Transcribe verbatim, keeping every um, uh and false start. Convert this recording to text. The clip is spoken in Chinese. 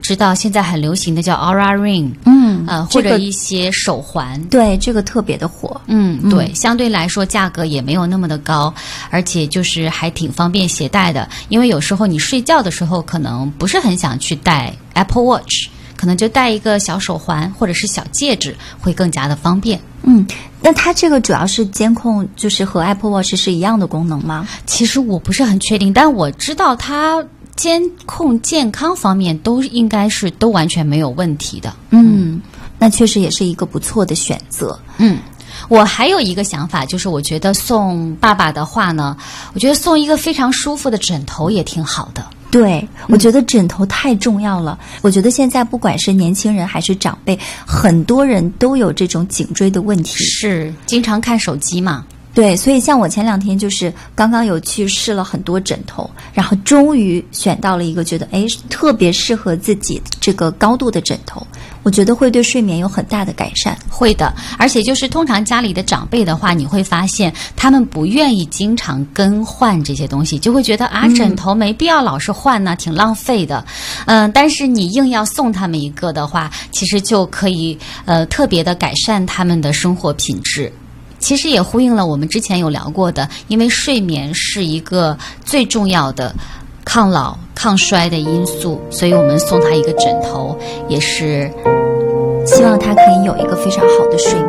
知道现在很流行的叫 Aura Ring， 嗯， 呃， 这个或者一些手环， 对，这个特别的火。 嗯，对，相对来说价格也没有那么的高，而且就是还挺方便携带的。因为有时候你睡觉的时候可能不是很想去戴 Apple Watch， 可能就戴一个小手环或者是小戒指会更加的方便。 嗯，那它这个主要是监控，就是和 Apple Watch 是一样的功能吗？ 其实我不是很确定，但我知道它监控健康方面都应该是都完全没有问题的。 嗯，那确实也是一个不错的选择。 嗯，我还有一个想法，就是我觉得送爸爸的话呢，我觉得送一个非常舒服的枕头也挺好的。 对，我觉得枕头太重要了。嗯、我觉得现在不管是年轻人还是长辈，很多人都有这种颈椎的问题。 是，经常看手机嘛。 对，所以像我前两天就是刚刚有去试了很多枕头，然后终于选到了一个觉得哎特别适合自己这个高度的枕头，我觉得会对睡眠有很大的改善。 会的，而且就是通常家里的长辈的话，你会发现他们不愿意经常更换这些东西，就会觉得啊枕头没必要老是换呢，挺浪费的。嗯、呃，但是你硬要送他们一个的话，其实就可以呃特别的改善他们的生活品质。其实也呼应了我们之前有聊过的，因为睡眠是一个最重要的抗老抗衰的因素，所以我们送他一个枕头也是希望他可以有一个非常好的睡眠。